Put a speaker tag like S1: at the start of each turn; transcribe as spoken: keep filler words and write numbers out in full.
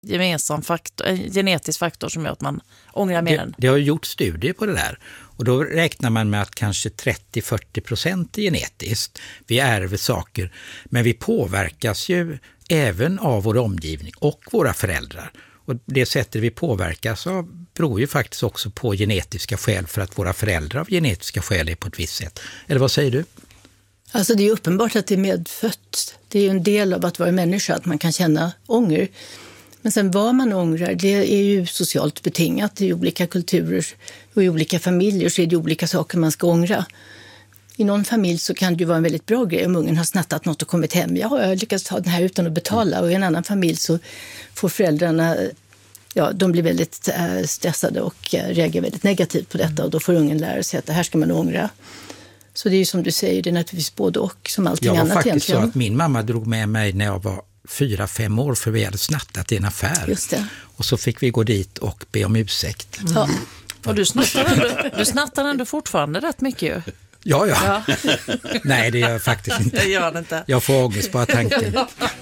S1: gemensam faktor, en genetisk faktor som gör att man ångrar mer
S2: det,
S1: än?
S2: Det har gjort studier på det där. Och då räknar man med att kanske trettio till fyrtio procent är genetiskt. Vi ärver saker, men vi påverkas ju även av vår omgivning och våra föräldrar. Och det sättet vi påverkas av beror ju faktiskt också på genetiska skäl, för att våra föräldrar av genetiska skäl är på ett visst sätt. Eller vad säger du?
S3: Alltså det är uppenbart att det är medfött. Det är ju en del av att vara människa, att man kan känna ånger. Men sen vad man ångrar, det är ju socialt betingat. I olika kulturer och i olika familjer så är det olika saker man ska ångra. I någon familj så kan det ju vara en väldigt bra grej om ungen har snattat något och kommit hem. Ja, jag har lyckats ta den här utan att betala. Och i en annan familj så får föräldrarna, ja, de blir väldigt äh, stressade och äh, reagerar väldigt negativt på detta. Och då får ungen lära sig att det här ska man ångra. Så det är ju som du säger, det är naturligtvis både och som allting annat egentligen.
S2: Jag var faktiskt så att min mamma drog med mig när jag var fyra, fem år, för vi hade snattat i en affär.
S3: Just det.
S2: Och så fick vi gå dit och be om ursäkt.
S1: Mm. Ja. Och du snattar ändå, du snattar ändå fortfarande rätt mycket ju.
S2: Ja, ja. ja. Nej, det gör jag faktiskt inte.
S1: Det gör det inte.
S2: Jag får ångest bara tanken.